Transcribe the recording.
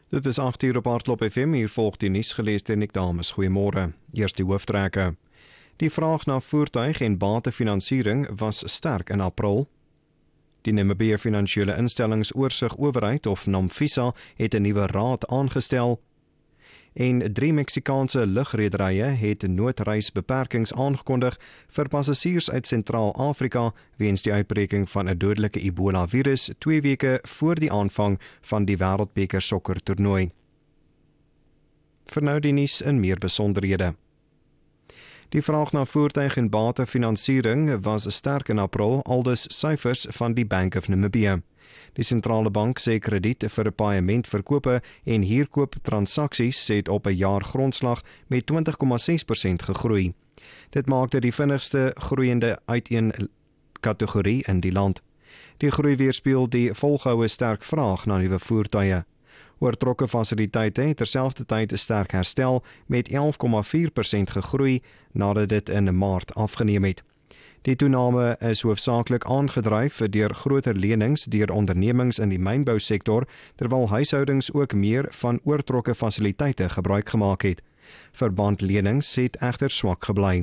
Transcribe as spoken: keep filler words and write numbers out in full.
Dit is agt uur op Hardloop F M, hier volg die nuus gelees deur Nick Dames. Goeiemôre. Eers die hooftrekke. Die vraag na voertuig- en batefinansiering was sterk in April. Die Namibië Finansiële Instellingsoorsigh Owerheid of NAMFISA het 'n nuwe raad aangestel. En drie Meksikaanse lugrederye het noodreisbeperkings aangekondig vir passasiers uit Sentraal-Afrika weens die uitbreking van 'n dodelike Ebola-virus twee weke voor die aanvang van die Wêreldbeker sokkertoernooi. Vir nou die nuus in meer besonderhede. Die vraag na voertuig- en batefinansiering was sterk in April, aldus syfers van die Bank of Namibia. Die sentrale bank sê krediet vir paementverkope en huurkooptransaksies het op 'n jaar grondslag met twintig komma ses persent gegroei. Dit maak dit die vinnigste groeiende uiteen kategorie in die land. Die groei weerspieël die volgehoue sterk vraag na nuwe voertuie. Oortrokke fasiliteite het terselfdertyd sterk herstel met elf komma vier persent gegroei nadat dit in Maart afgeneem het. Die toename is hoofsaaklik aangedryf deur groter lenings deur ondernemings in die mynbousektor, terwyl huishoudings ook meer van oortrokke fasiliteite gebruik gemaak het. Verbandlenings het egter swak gebly.